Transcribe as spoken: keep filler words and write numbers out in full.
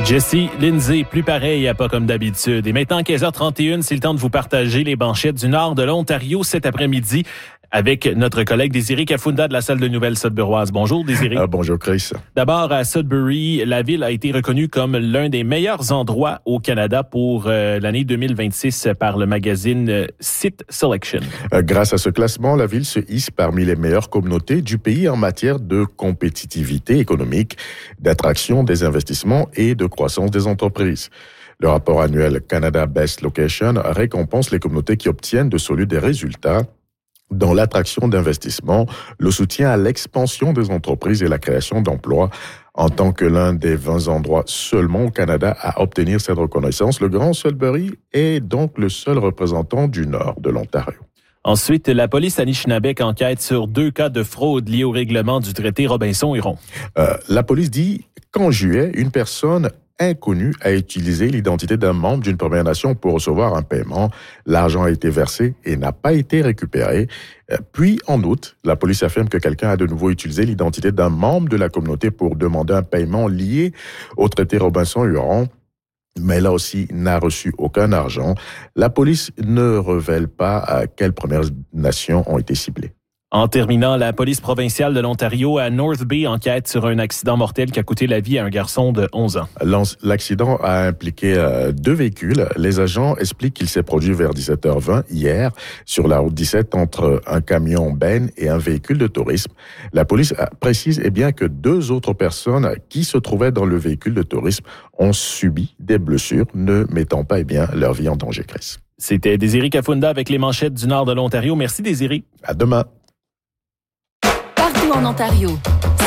Jesse, Lindsay, plus pareil, pas comme d'habitude. Et maintenant, quinze heures trente et une, c'est le temps de vous partager les manchettes du nord de l'Ontario cet après-midi avec notre collègue Désiré Kafunda de la salle de nouvelles sudburoise. Bonjour Désiré. Ah, bonjour Chris. D'abord, à Sudbury, la ville a été reconnue comme l'un des meilleurs endroits au Canada pour euh, l'année deux mille vingt-six par le magazine euh, Site Selection. Euh, grâce à ce classement, la ville se hisse parmi les meilleures communautés du pays en matière de compétitivité économique, d'attraction des investissements et de croissance des entreprises. Le rapport annuel Canada Best Location récompense les communautés qui obtiennent de solides résultats dans l'attraction d'investissements, le soutien à l'expansion des entreprises et la création d'emplois. En tant que l'un des vingt endroits seulement au Canada à obtenir cette reconnaissance, le Grand Sudbury est donc le seul représentant du nord de l'Ontario. Ensuite, la police Anishinabek enquête sur deux cas de fraude liés au règlement du traité Robinson-Huron. Euh, la police dit qu'en juillet, une personne inconnu a utilisé l'identité d'un membre d'une Première Nation pour recevoir un paiement. L'argent a été versé et n'a pas été récupéré. Puis, en août, la police affirme que quelqu'un a de nouveau utilisé l'identité d'un membre de la communauté pour demander un paiement lié au traité Robinson-Huron, mais là aussi n'a reçu aucun argent. La police ne révèle pas à quelles Premières Nations ont été ciblées. En terminant, la police provinciale de l'Ontario à North Bay enquête sur un accident mortel qui a coûté la vie à un garçon de onze ans. L'accident a impliqué euh, deux véhicules. Les agents expliquent qu'il s'est produit vers dix-sept heures vingt hier sur la route dix-sept entre un camion Ben et un véhicule de tourisme. La police précise eh bien, que deux autres personnes qui se trouvaient dans le véhicule de tourisme ont subi des blessures, ne mettant pas eh bien, leur vie en danger, Chris. C'était Désiré Kafunda avec les manchettes du nord de l'Ontario. Merci Désiré. À demain. Partout en Ontario.